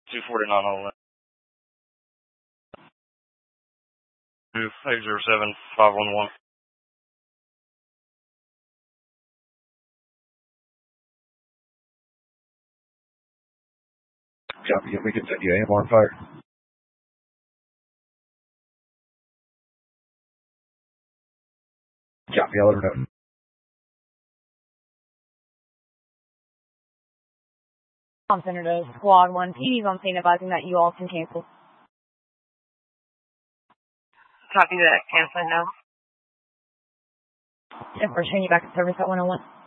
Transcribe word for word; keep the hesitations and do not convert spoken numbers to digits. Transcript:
two forty-nine on that. two eight zero seven five one one. Copy. We can send you A M R fire. Copy. I'll let her know. On Center to Squad one. P D's on scene advising that you all can cancel. Copy that. Canceling now. And we're turning you back to service at one oh one.